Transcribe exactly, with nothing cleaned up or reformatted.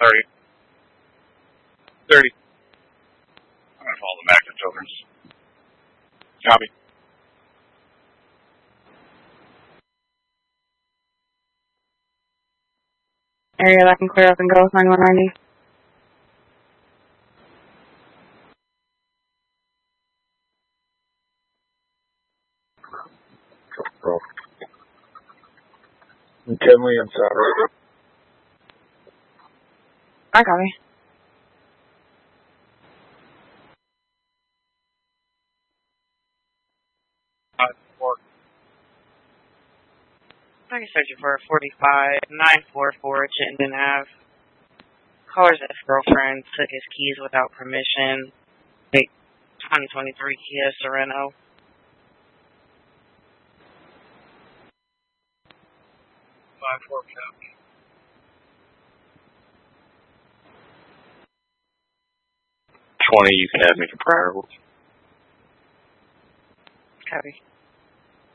thirty. thirty. I'm going to follow them back to Children's. Copy. Area that can clear up and go with ninety-one ninety. McKinley and Saturday. I copy. Package searching for forty-five nine forty-four Chittenden Ave. Caller's ex-girlfriend took his keys without permission. twenty twenty-three Kia Sorento. five four copy. twenty, you can add me to prior. Copy.